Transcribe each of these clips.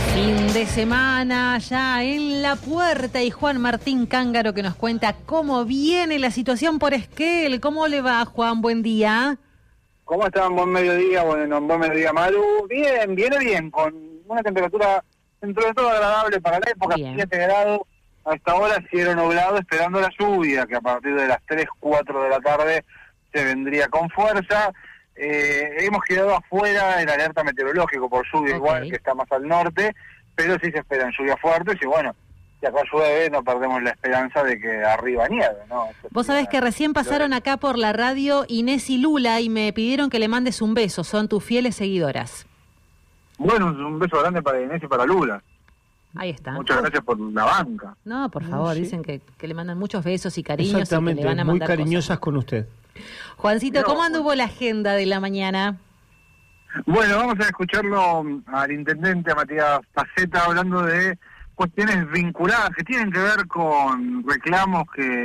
Fin de semana ya en la puerta y Juan Martín Cángaro que nos cuenta cómo viene la situación por Esquel. ¿Cómo le va, Juan? Buen día. ¿Cómo están? Buen mediodía, buen mediodía, Maru. Bien, viene bien, con una temperatura dentro de todo agradable para la época, Bien. 7 grados. A esta hora cielo nublado, esperando la lluvia, que a partir de las 3, 4 de la tarde se vendría con fuerza. Hemos quedado afuera del alerta meteorológico por lluvia, igual que está más al norte, pero sí se esperan lluvias fuertes y bueno, si acá llueve no perdemos la esperanza de que arriba nieve, ¿no? Vos sabés que recién pasaron acá por la radio Inés y Lula y me pidieron que le mandes un beso, son tus fieles seguidoras. Bueno, un beso grande para Inés y para Lula. Ahí está. Muchas gracias por la banca. No, por favor, sí. Dicen que le mandan muchos besos y cariños. Exactamente, y que le van a muy mandar cariñosas cosas. con usted. Juancito, No, ¿cómo anduvo la agenda de la mañana? Bueno, vamos a escucharlo al intendente, a Matías Paceta, hablando de cuestiones vinculadas que tienen que ver con reclamos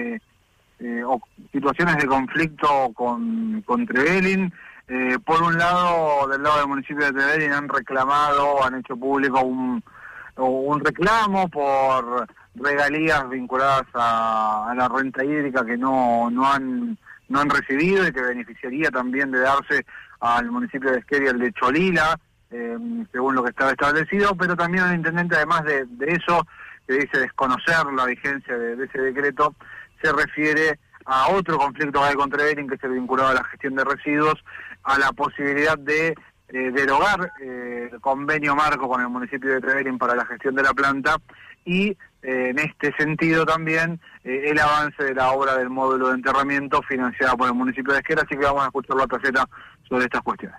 o situaciones de conflicto con Trevelin. Por un lado, del lado del municipio de Trevelin han hecho público un reclamo por regalías vinculadas a la renta hídrica que no han recibido y que beneficiaría también de darse al municipio de Esquel y al de Cholila, según lo que estaba establecido, pero también el intendente, además de eso, que dice desconocer la vigencia de ese decreto, se refiere a otro conflicto que hay con Trevelin, que es el vinculado a la gestión de residuos, a la posibilidad de derogar el convenio marco con el municipio de Trevelin para la gestión de la planta y en este sentido también el avance de la obra del módulo de enterramiento financiada por el municipio de Esquel, así que vamos a escuchar la Paceta sobre estas cuestiones.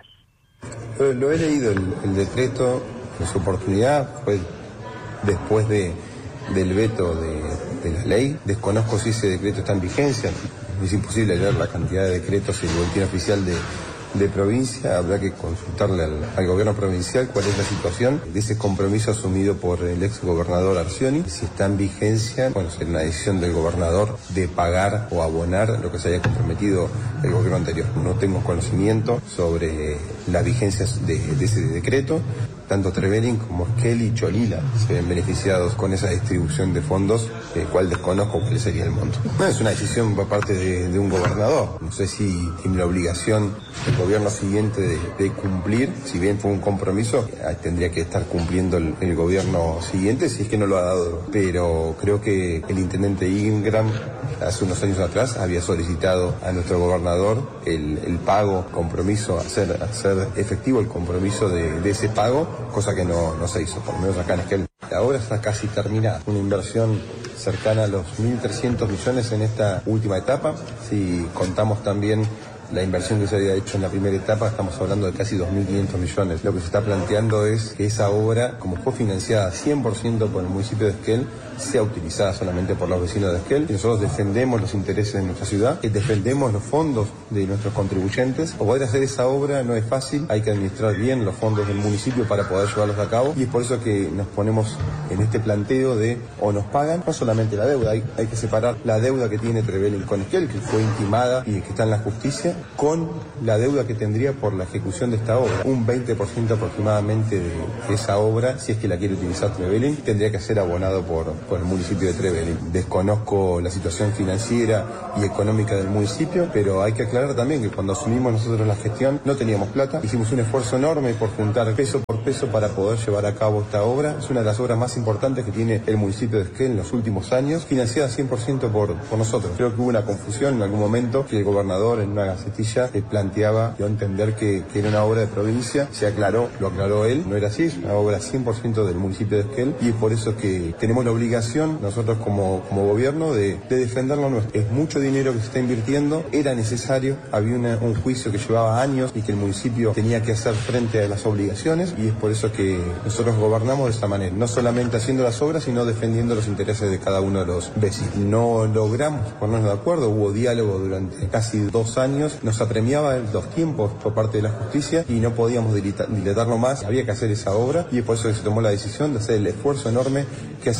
Lo he leído, el decreto en su oportunidad fue después del veto de la ley. Desconozco si ese decreto está en vigencia, es imposible leer la cantidad de decretos en el boletín oficial de provincia. Habrá que consultarle al gobierno provincial cuál es la situación de ese compromiso asumido por el ex gobernador Arcioni. Si está en vigencia, bueno, será una decisión del gobernador de pagar o abonar lo que se haya comprometido el gobierno anterior. No tengo conocimiento sobre la vigencia de ese decreto. Tanto Trevelin como Esquel y Cholila se ven beneficiados con esa distribución de fondos, cual desconozco cuál sería el monto. No, es una decisión por parte de un gobernador. No sé si tiene la obligación el gobierno siguiente de cumplir. Si bien fue un compromiso, tendría que estar cumpliendo el gobierno siguiente, si es que no lo ha dado. Pero creo que el intendente Ingram, hace unos años atrás, había solicitado a nuestro gobernador el pago, compromiso, hacer efectivo el compromiso de ese pago, cosa que no se hizo, por lo menos acá en Esquel. La obra está casi terminada, una inversión cercana a los 1.300 millones en esta última etapa. Si contamos también la inversión que se había hecho en la primera etapa, estamos hablando de casi 2.500 millones. Lo que se está planteando es que esa obra, como fue financiada 100% por el municipio de Esquel, sea utilizada solamente por los vecinos de Esquel. Y nosotros defendemos los intereses de nuestra ciudad, defendemos los fondos de nuestros contribuyentes. Poder hacer esa obra no es fácil, hay que administrar bien los fondos del municipio para poder llevarlos a cabo, y es por eso que nos ponemos en este planteo de o nos pagan, no solamente la deuda, hay que separar la deuda que tiene Trevelin con Esquel, que fue intimada y que está en la justicia, con la deuda que tendría por la ejecución de esta obra. Un 20% aproximadamente de esa obra, si es que la quiere utilizar Trevelin, tendría que ser abonado por el municipio de Trevelin. Desconozco la situación financiera y económica del municipio, pero hay que aclarar también que cuando asumimos nosotros la gestión no teníamos plata, hicimos un esfuerzo enorme por juntar peso por peso para poder llevar a cabo esta obra. Es una de las obras más importantes que tiene el municipio de Esquel en los últimos años, financiada 100% por nosotros. Creo que hubo una confusión en algún momento, que el gobernador en una gacetilla planteaba, dio a entender que era una obra de provincia. Se aclaró, lo aclaró él, no era así, es una obra 100% del municipio de Esquel, y es por eso que tenemos la obligación nosotros como gobierno de defender lo nuestro. Es mucho dinero que se está invirtiendo, era necesario, había un juicio que llevaba años y que el municipio tenía que hacer frente a las obligaciones, y es por eso que nosotros gobernamos de esta manera, no solamente haciendo las obras, sino defendiendo los intereses de cada uno de los vecinos. No logramos ponernos de acuerdo, hubo diálogo durante casi 2 años, nos apremiaba los tiempos por parte de la justicia y no podíamos dilatarlo más, había que hacer esa obra, y es por eso que se tomó la decisión de hacer el esfuerzo enorme que hace el municipio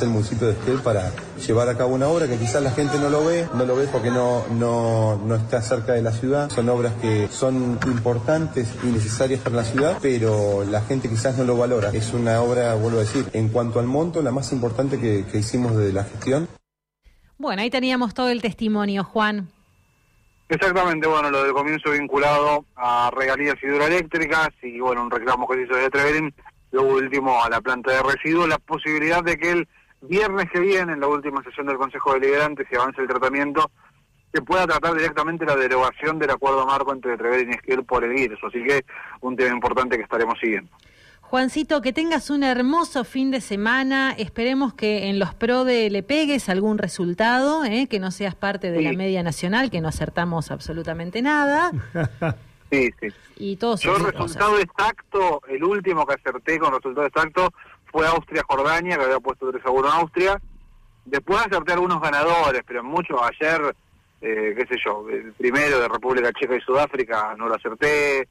de Esquel para llevar a cabo una obra que quizás la gente no lo ve porque no está cerca de la ciudad. Son obras que son importantes y necesarias para la ciudad, pero la gente quizás no lo valora. Es una obra, vuelvo a decir, en cuanto al monto, la más importante que hicimos desde la gestión. Bueno, ahí teníamos todo el testimonio, Juan. Exactamente, bueno, lo del comienzo vinculado a regalías hidroeléctricas y bueno, un reclamo que se hizo desde Trevelin, lo último a la planta de residuos, la posibilidad de que el viernes que viene, en la última sesión del Consejo Deliberante, si avance el tratamiento, se pueda tratar directamente la derogación del acuerdo marco entre Trevelin y Esquel por el GIRSO, así que un tema importante que estaremos siguiendo. Juancito, que tengas un hermoso fin de semana. Esperemos que en los PRODE le pegues algún resultado, que no seas parte de la media nacional, que no acertamos absolutamente nada. Sí. Y todos yo el resultado exacto, el último que acerté con resultado exacto fue Austria-Jordania, que había puesto 3-1 a Austria. Después acerté algunos ganadores, pero mucho. Ayer, qué sé yo, el primero de República Checa y Sudáfrica no lo acerté.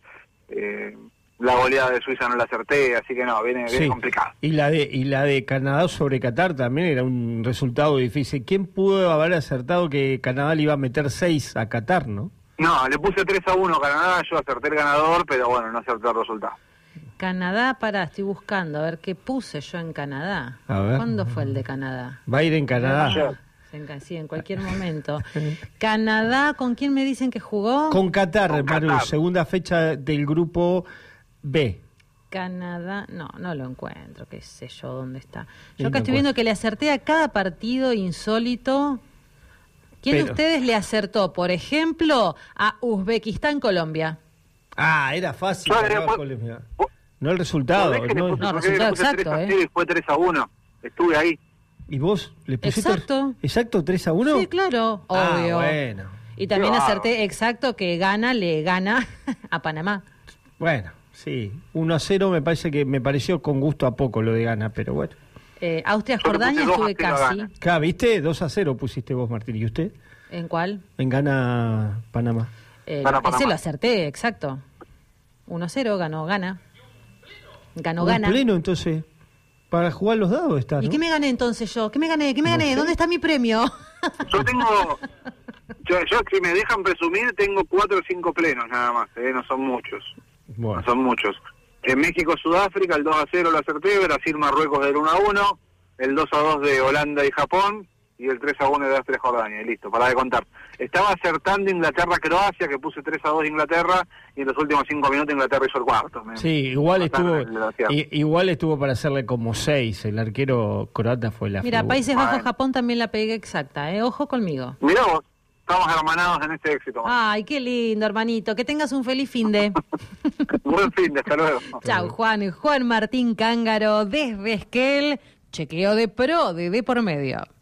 La goleada de Suiza no la acerté, así que no, viene complicado. Y la de Canadá sobre Qatar también era un resultado difícil. ¿Quién pudo haber acertado que Canadá le iba a meter 6 a Qatar, no? No, le puse 3-1 a Canadá, yo acerté el ganador, pero bueno, no acerté el resultado. Canadá, estoy buscando, a ver qué puse yo en Canadá. A ver. ¿Cuándo fue el de Canadá? Va a ir en Canadá. Sí, en cualquier momento. Canadá, ¿con quién me dicen que jugó? Con Qatar, Maru, segunda fecha del grupo B. Canadá, no lo encuentro, qué sé yo, ¿dónde está? Yo acá estoy viendo que le acerté a cada partido insólito. ¿Quién de ustedes le acertó, por ejemplo, a Uzbekistán-Colombia? Ah, era fácil. No el resultado. No, el resultado exacto, Fue 3-1, estuve ahí. ¿Y vos le pusiste? Exacto, 3-1. Sí, claro, obvio. Bueno. Y también acerté exacto que Ghana le gana a Panamá. Bueno, sí, 1-0 me pareció con gusto a poco lo de Ghana, pero bueno. Austria-Jordania estuve casi. Claro, ¿viste? 2-0 pusiste vos, Martín. ¿Y usted? ¿En cuál? En Ghana-Panamá. Ese lo acerté, exacto. 1-0 ganó Ghana. Ganó Ghana. Pleno, entonces, para jugar los dados está, ¿no? ¿Y qué me gané entonces yo? ¿Qué me gané? ¿Dónde está mi premio? Yo tengo... Yo, si me dejan presumir, tengo 4 o 5 plenos nada más, no son muchos. Bueno. No son muchos. En México-Sudáfrica el 2-0 lo acerté, Brasil-Marruecos del 1-1, el 2-2 de Holanda y Japón, y el 3-1 de Austria-Jordania, y listo, para de contar. Estaba acertando Inglaterra-Croacia, que puse 3-2 Inglaterra, y en los últimos 5 minutos Inglaterra hizo el cuarto. Sí, igual estuvo para hacerle como 6, el arquero croata fue la Mira, figura. Países Bajos-Japón también la pegué exacta, ojo conmigo. Mirá vos. Estamos hermanados en este éxito. Ay, qué lindo, hermanito. Que tengas un feliz fin de. Buen fin de, hasta luego. Chau, Juan Martín Cángaro, desde Esquel, chequeo de PRODE de por medio.